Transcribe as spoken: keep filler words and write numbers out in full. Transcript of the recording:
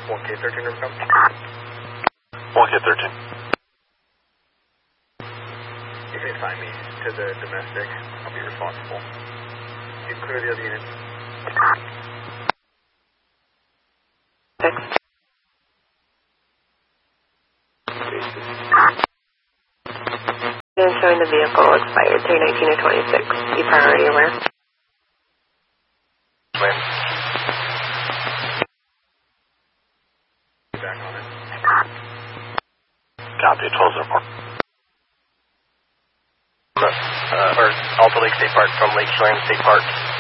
one K thirteen, Rivercom. one K thirteen. You can assign me to the domestic. I'll be responsible. You can clear the other units. Six. And showing the vehicle expired three nineteen of twenty-six. You priority aware? When? Back on it. Copy, twelve oh four. Uh, or Alta Lake State Park from Lake Chelan State Park.